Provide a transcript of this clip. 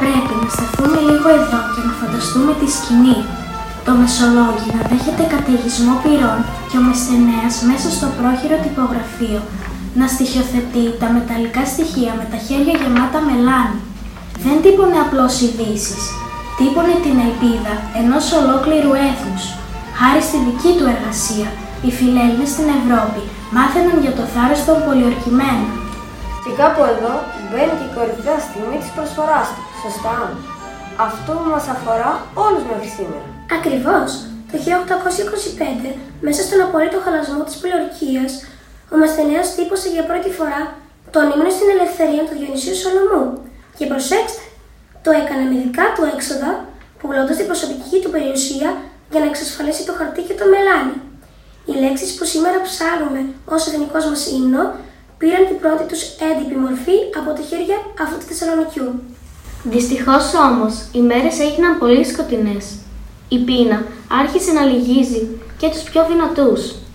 Πρέπει να σταθούμε λίγο εδώ και να φανταστούμε τη σκηνή. Το Μεσολόγγι να δέχεται καταιγισμό πυρών και ο Μεσθενέας μέσα στο πρόχειρο τυπογραφείο να στοιχειοθετεί τα μεταλλικά στοιχεία με τα χέρια γεμάτα μελάνι. Δεν τύπωνε απλώς ειδήσεις, τύπωνε την ελπίδα ενός ολόκληρου έθνους. Χάρη στη δική του εργασία, οι φιλέλληνες στην Ευρώπη μάθαιναν για το θάρρος των πολιορκημένων. Και κάπου εδώ μπαίνει και η κορυφαία στιγμή της προσφοράς του, σωστά? Αυτό που μας αφορά όλους μέχρι σήμερα. Ακριβώς. Το 1825, μέσα στον απόλυτο χαλασμό της πολιορκίας, ο Μεσθενέας τύπωσε για πρώτη φορά τον ύμνο στην ελευθερία του Διονυσίου Σολομού. Και προσέξτε, το έκανε με δικά του έξοδα, πουλώντας την προσωπική του περιουσία για να εξασφαλίσει το χαρτί και το μελάνι. Οι λέξεις που σήμερα ψάρουμε ως εθνικός μας ύμνο πήραν την πρώτη τους έντυπη μορφή από τα χέρια αυτού του Θεσσαλονικιού. Δυστυχώς όμως, οι μέρες έγιναν πολύ σκοτεινές. Η πείνα άρχισε να λυγίζει και τους πιο δυνατούς.